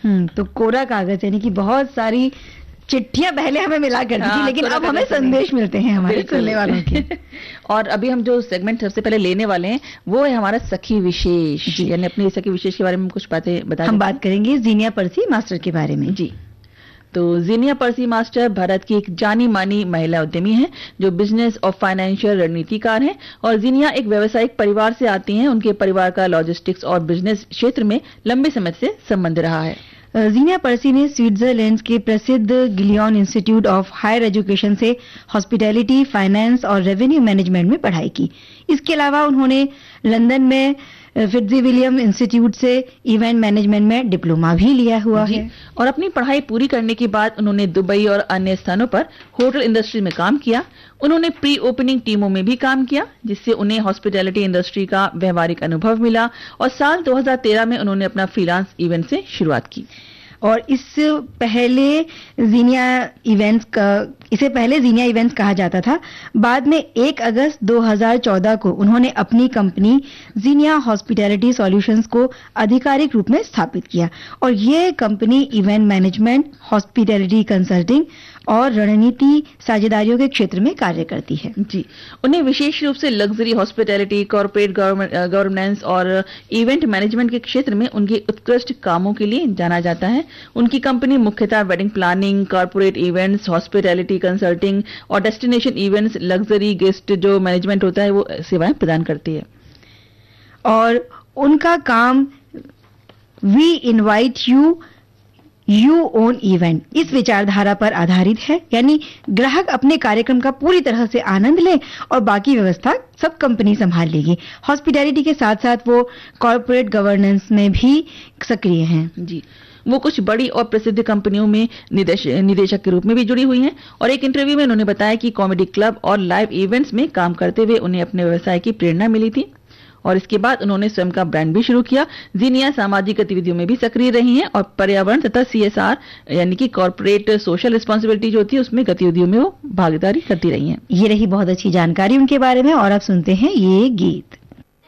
तो कोरा कागज यानी कि बहुत सारी चिट्ठियां पहले हमें मिला करती थी, लेकिन अब हमें संदेश मिलते हैं हमारे सुनने वालों के। और अभी हम जो सेगमेंट सबसे पहले लेने वाले हैं वो है हमारा सखी विशेष, यानी अपनी सखी विशेष के बारे में कुछ बातें बता। हम बात करेंगे जीनिया पर्सी मास्टर के बारे में। जी, तो जीनिया पर्सी मास्टर भारत की एक जानी मानी महिला उद्यमी है जो बिजनेस और फाइनेंशियल रणनीतिकार है। और जीनिया एक व्यावसायिक परिवार से आती हैं। उनके परिवार का लॉजिस्टिक्स और बिजनेस क्षेत्र में लंबे समय से संबंध रहा है। जीनिया पर्सी ने स्विट्जरलैंड के प्रसिद्ध Gillian institute of higher education से हॉस्पिटैलिटी, फाइनेंस और रेवेन्यू मैनेजमेंट में पढ़ाई की। इसके अलावा उन्होंने लंदन में फिट्जविलियम इंस्टीट्यूट से इवेंट मैनेजमेंट में डिप्लोमा भी लिया हुआ है। और अपनी पढ़ाई पूरी करने के बाद उन्होंने दुबई और अन्य स्थानों पर होटल इंडस्ट्री में काम किया। उन्होंने प्री ओपनिंग टीमों में भी काम किया, जिससे उन्हें हॉस्पिटैलिटी इंडस्ट्री का व्यवहारिक अनुभव मिला। और साल 2013 में उन्होंने अपना फ्रीलांस इवेंट से शुरुआत की। और इसे पहले जीनिया इवेंट्स कहा जाता था। बाद में 1 अगस्त 2014 को उन्होंने अपनी कंपनी जीनिया हॉस्पिटैलिटी सॉल्यूशंस को आधिकारिक रूप में स्थापित किया। और ये company event management, hospitality consulting और रणनीति साझेदारियों के क्षेत्र में कार्य करती है। जी, उन्हें विशेष रूप से लग्जरी हॉस्पिटैलिटी, कॉर्पोरेट गवर्नेंस और इवेंट मैनेजमेंट के क्षेत्र में उनके उत्कृष्ट कामों के लिए जाना जाता है। उनकी कंपनी मुख्यतः wedding planning, corporate events, hospitality consulting और डेस्टिनेशन इवेंट्स, लग्जरी गेस्ट जो मैनेजमेंट होता है वो सेवाएं प्रदान करती है। और उनका काम we invite you own event इस विचारधारा पर आधारित है। यानी ग्राहक अपने कार्यक्रम का पूरी तरह से आनंद ले और बाकी व्यवस्था सब कंपनी संभाल लेगी। हॉस्पिटैलिटी के साथ साथ वो कॉर्पोरेट गवर्नेंस में भी सक्रिय हैं। जी, वो कुछ बड़ी और प्रसिद्ध कंपनियों में निदेशक के रूप में भी जुड़ी हुई हैं। और एक इंटरव्यू में उन्होंने बताया कि कॉमेडी क्लब और लाइव इवेंट्स में काम करते हुए उन्हें अपने व्यवसाय की प्रेरणा मिली थी। और इसके बाद उन्होंने स्वयं का ब्रांड भी शुरू किया। जीनिया सामाजिक गतिविधियों में भी सक्रिय रही हैं और पर्यावरण तथा CSR यानी कि कॉर्पोरेट सोशल रिस्पांसिबिलिटी जो होती है उसमें गतिविधियों में वो भागीदारी करती रही हैं। ये रही बहुत अच्छी जानकारी उनके बारे में। और अब सुनते हैं ये गीत।